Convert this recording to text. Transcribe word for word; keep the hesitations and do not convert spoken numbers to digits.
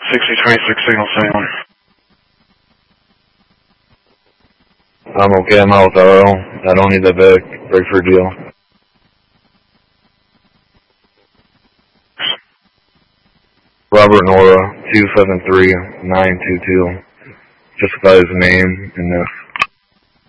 sixty twenty-six signal seven. I'm okay, I'm out with R O. I don't need that back. Break for a deal. Robert Nora, two seven three nine two two. Just by his name and this.